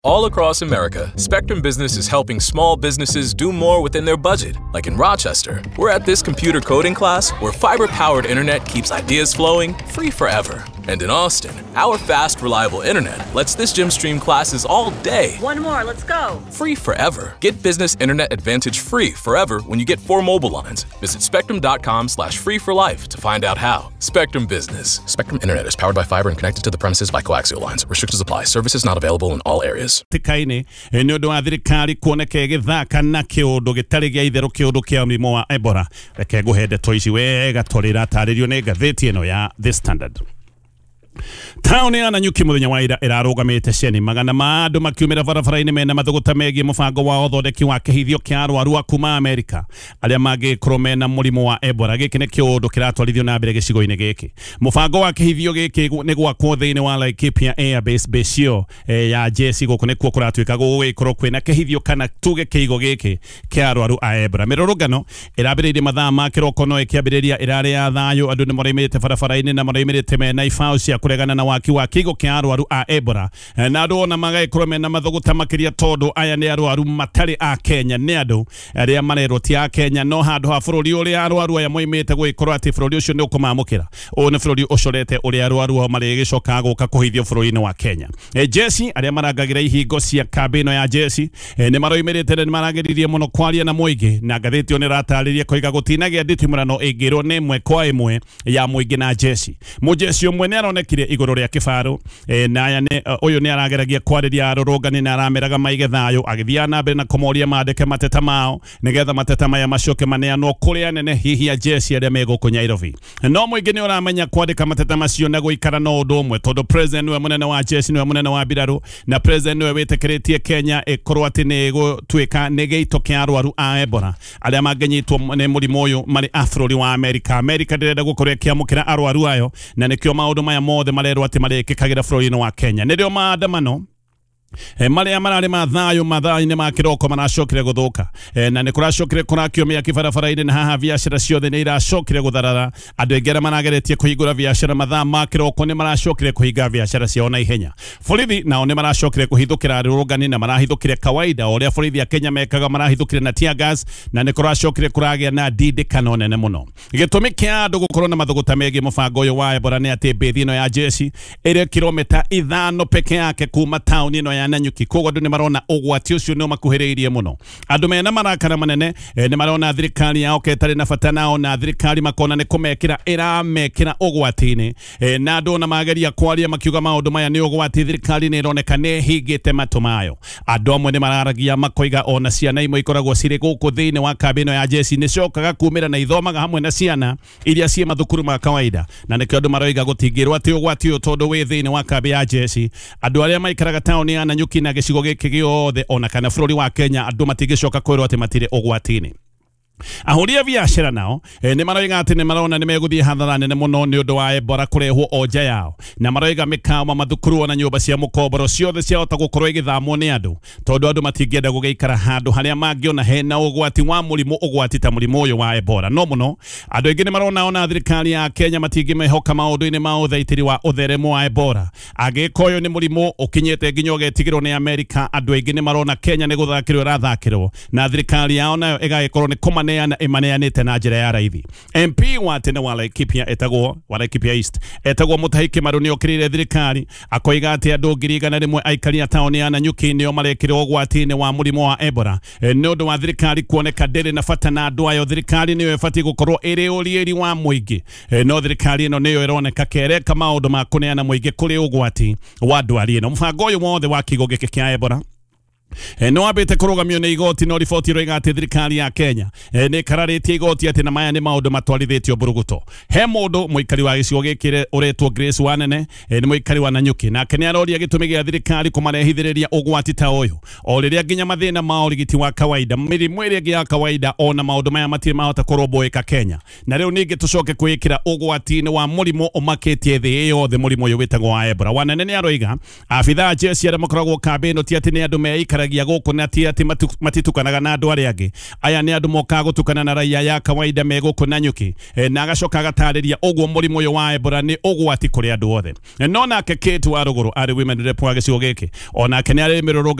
All across America, Spectrum Business is helping small businesses do more within their budget. Like in Rochester, we're at this computer coding class where fiber-powered internet keeps ideas flowing free forever. And in Austin, our fast, reliable internet lets this gym stream classes all day. One more, let's go. Free forever. Get Business Internet Advantage free forever when you get 4 mobile lines. Visit spectrum.com/free for life to find out how. Spectrum Business. Spectrum Internet is powered by fiber and connected to the premises by coaxial lines. Restrictions apply. Services not available in all areas. Tikaine ni undu wa thirikari kuoneka githaka na kiundu gitari gia itherũ kiundu kia mrimo wa Ebola reke nguhende toici wega torira taririo ni ngathĩti ino ya The Standard. Tauni ya Nanyuki muthenya wa ira irarugamite ceni magana ma andu makiumira barabara-ini mena mathuguta megie mubango wa uthondeki wa kihithio kia arwaru a kuma Amerika aria mangikorwo mena murimo wa Ebola. Giki ni kiundu kiratwarithio na mbere gicigo-ini giki. Mubango wa kihithio giki ni gwakwo thiini wa Laikipia Air Base io ya jeshi guku nikuo kuratuika gugikorwo kwina kihithio kana tuge kiigo giki kia arwaru a Ebola. Mirurungano irambiriirie mathaa ma kiroko no ikiambiriria irari ya thayu andu ni maraimirite barabara-ini na maraimirite mena ifao cia kuregana na waki wa kigo kia arwaru a Ebola na andu ona magaikorwo mena mathuguta makiria tondu aya ni arwaru matari a Kenya ni andu aria marerwo ti a Kenya no handu ha bururi uria arwaru aya moimite guikorwo ati bururi ucio ni ukumamukira o ni bururi ucorete uria arwaru marigicoka guka kuhithio bururi-ini wa Kenya. Jeshi aria marangagira ihingo cia kambino ya jeshi ni maroimirite ni maragiririe muno kwaria na muingi na ngathĩti ni rataririe koiga gutinagia nditimurano ingirwo ni imwe kwa imwe ya muingi na jeshi. Mujeshi umwe ni aronekire iguru ria kifaru na aya ni uyu ni arageragia kwariria arurungani na arameraga maige thayu agithia na mbere na kumoria mandike mateta mao nigetha mateta maya macoke maneanwo kuri anene hihi ya jeshi aria meguku Nairobi. No muingi ni uramenya kwandika mateta macio na guikara no undu umwe tondu president niwe munene wa jeshi niwe munene wa mbiraru na president niwe witikiritie Kenya ikorwo ati ni gutwika ni giito kia arwaru a Ebola aria mangenyitwo ni murimu uyu mari bururi wa Amerika ndirenda gukorwo ikiamukira arwaru ayo na nikio maundu maya mothe marerwo ati marikikagira bururi-ini wa Kenya. Nirio maandamano maria marari mathayu mathaa-ini ma kiroko maracokire guthuka na ni kuracokire kurakiumia kibarabara-ini na haha biashara ciothe ni iracokire gutharara. Andu aingĩ arĩa marageretie kuhingũra biashara mathaa ma kiroko ni maracokire kuhinga biashara ciao na ihenya. Borithi nao ni maracokire kuhithũkĩra arũrũngani na marahithũkire kawaida o ũrĩa borithi a Kenya mekaga marahithũkire na tear gas na ni kuracokire kuragia na ndindĩkano nene muno. Gĩtũmi kia andu gukorwo na mathuguta megie mũbango ũyũ wa Ebola ni ati mbithi ino ya jeshi ĩrĩ kilomita 5 peke yake kuma tauni ino ya Nanyuki koguo andu ni marona ugwati ucio no makuhĩrĩirie muno. Andu mena marakara manene ni marona thirikari yao ketari na bata nao na thirikari makona ni kumekira iramekira ugwati-ini na andu na mageria kwaria makiuga maundu maya ni ugwati thirikari ni ironeka ni hingite matu mayo. Andu amwe ni mararagia makoiga ona ciana imwe ikoragwo ciri guku thiini wa kambino ya jeshi ni cokaga kumira na ithomaga hamwe na ciana iria cie mathukuru ma kawaida na nikio andu maroiga gutingirwo ati ugwati uyu tondu wi thiini wa kambi ya jeshi. Andu aria maikaraga tauni ya Nanyuki na gicigo giki giothe ona kana bururi wa Kenya andu matigicoka kwirwo ati matire ugwati-ini. Ahuria biashara nao ni maroiga ati ni marona ni meguthie hathara nene muno ni undu wa Ebola kurehwo oja yao na maroiga mikawa mathukuru na nyumba cia mukomboro ciothe ciahota gukorwo igithamwo ni andu tondu andu matingienda gugeikara handu haria mangiona hena ugwati wa murimu ugwati ta murimu uyu wa Ebola. No muno andu aingi ni marona ona thirikari ya Kenya matingimehoka maundu-ini ma uthaitiri wa utheremu wa Ebola agikoyo ni murimu ukinyete nginya ugetigirwo ni Amerika. Andu aingi ni marona Kenya ni guthakirwo irathakirwo na thirikari yao nayo igagikorwo ni kumane na imaneanite na njira ya raithi. MP wa tene wa Laikipia etagwo wa Laikipia East etagwo Mutahi Kimaru ni okirire thirikari akoiga ati andu 100,000 aikari a tauni ya Nanyuki nio marekirwo ugwati-ini wa murimu wa Ebola ni undu wa thirikari kuoneka ndiri na bata na andu ayo. Thirikari niyo ibati gukorwo iri uriiri wa muingi no thirikari ino niyo ironeka kereka maundu ma kuneana muingi kuri ugwati wa ndwari ino. Mubango uyu wothe wa kigo giki kia Ebola no abete kurugamio ni igoti no riboti roiga ati thirikari ya Kenya ni kararitie igoti ati na maya ni maundu matwarithitio buruguto. He mundu muikari wa gicigo gikire uretwo Grace Wanene ni muikari wa Nanyuki na kenya aroria gitumi gia thirikari kumarehithiriria ugwati ta uyu o riria nginya mathina ma urigiti wa kawaida mirimu iria ya kawaida ona maundu maya matire mahota kuromboeka Kenya na riu ningi tucoke kwikira ugwati-ini wa murimu umakitie thi yothe murimu uyu witagwo wa Ebola. Wanene ni aroiga abitha jeshi aria makoragwo kambino ti ati ni andu meikara maikaragia gũkũ na ti ati matitukanaga na andũ arĩa angĩ. Aya nĩ andũ mokaga gũtukana na raia ya kawaida me gũkũ Nanyuki, na agacoka agatarĩria ũguo mũrimũ ũyũ wa Ebola nĩ ũgwati kũrĩ andũ othe. No nake Kate wa Rũgũrũ arĩ women rep wa gĩcigo gĩkĩ, onake nĩ arĩ mĩrũrũngano